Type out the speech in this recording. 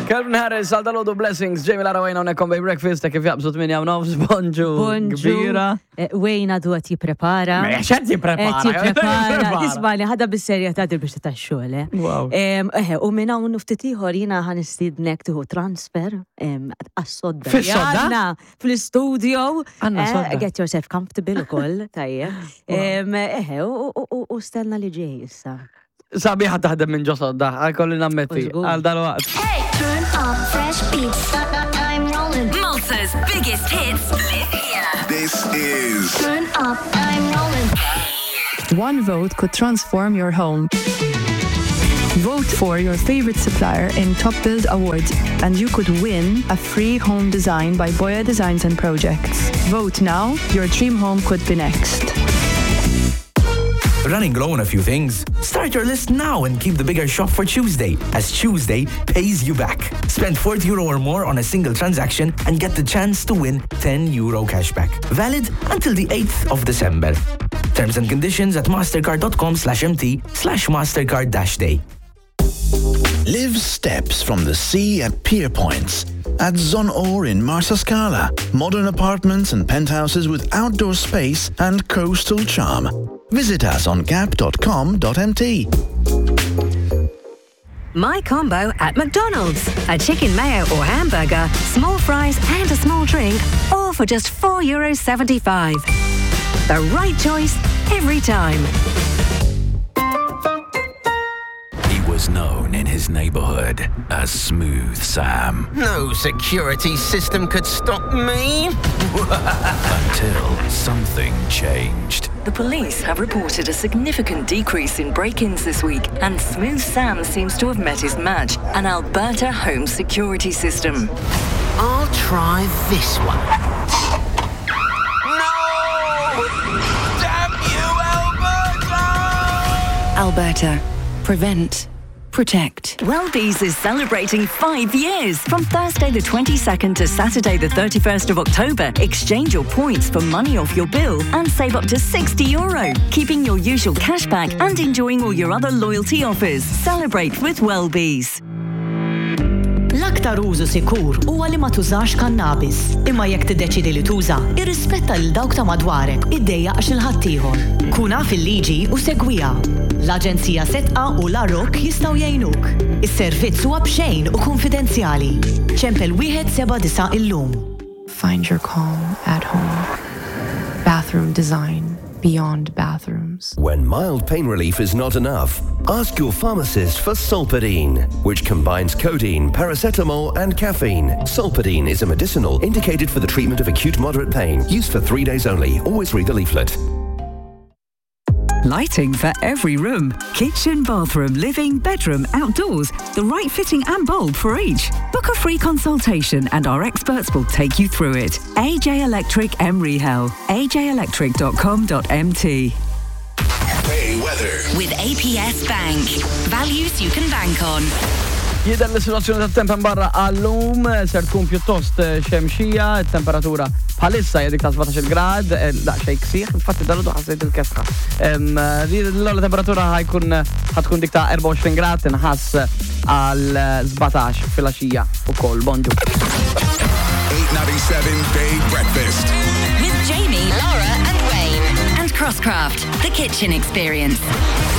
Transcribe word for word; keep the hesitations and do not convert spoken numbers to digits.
Calvin Harris, Aldalodo Blessings, Jamie Lara Wayne on Combat Breakfast, kif jabżu tminja u nofs, bonġu. Bonġu. Wayne għadu għat jiprepara. Xed jiprepara. Għat jiprepara. Ismani, ħada bis-serja ta' dir biex ta' xogħol. Wow. U minna un nuftitiħor jina ħan istidnek tuħu transfer għas-sodda. Fis-sodda? Fil-studio. Għanna sodda. Get yourself comfortable u koll, tajja. Eħe, u stenna li ġej issa. Sabiħa taħdem minn ġo sodda, għal-kolli nammetti, għal-dal-waqt. Hey, turn up fresh beats. I'm rolling. Malta's biggest hits live here. This is Turn up, I'm rolling. One vote could transform your home. Vote for your favorite supplier in Top Build Awards and you could win a free home design by Boya Designs and Projects. Vote now, your dream home could be next. Running low on a few things? Start your list now and keep the bigger shop for Tuesday, as Tuesday pays you back. Spend forty euro or more on a single transaction and get the chance to win ten euro cashback. Valid until the eighth of December. Terms and conditions at mastercard.com slash mt slash mastercard dash day. Live steps from the sea at Pier Points. At Zon Or in Marsaskala. Modern apartments and penthouses with outdoor space and coastal charm. Visit us on gap dot com dot m t. My combo at McDonald's. A chicken mayo or hamburger, small fries and a small drink, all for just four euros seventy-five. The right choice every time. He was known in his neighborhood as Smooth Sam. No security system could stop me. Until something changed. The police have reported a significant decrease in break-ins this week, and Smooth Sam seems to have met his match, an Alberta home security system. I'll try this one. No! Damn you, Alberta! Alberta. Prevent. Protect. Wellbees is celebrating five years. From Thursday the twenty-second to Saturday the thirty-first of October, exchange your points for money off your bill and save up to sixty euro, keeping your usual cashback and enjoying all your other loyalty offers. Celebrate with Wellbees. L-aktar użu sikur huwa li ma tużax kannabis. Imma jekk tiddeċidi li tuża, irrispetta lil dawk ta' madwarek, iddejjaq xi ħaddieħor. Kun naf il-liġi u segwiha. L-Aġenzija Setqa u l-Arok jistgħu jgħinuk. Is-servizz huwa b'xejn u konfidenzjali. ċempel wieħed seba' disa' illum. Find your calm at home. Bathroom design beyond bathrooms. When mild pain relief is not enough, ask your pharmacist for Solpadeine, which combines codeine, paracetamol, and caffeine. Solpadeine is a medicinal indicated for the treatment of acute moderate pain. Used for three days only. Always read the leaflet. Lighting for every room. Kitchen, bathroom, living, bedroom, outdoors. The right fitting and bulb for each. Book a free consultation and our experts will take you through it. A J Electric Emrihel. a j electric dot com dot m t. Hey, weather. With A P S Bank. Values you can bank on. Jidher l-situazzjoni tat-temp barra għallum ser tkun pjuttost xemxija, it-temperatura bħalissa hija dik ta' sebgħax grad, daqsxejn ksieħ, infatti dalgħodu ħassejt il-kesħa. L-ogħla temperatura ħajkun ħatkun dik ta' erba' u għoxrin grad inħass għal sebgħatax fil-għaxija ukoll. Bonġu. eight ninety-seven Day Breakfast. With Jamie, Laura and Wayne. And Crosscraft, the kitchen experience.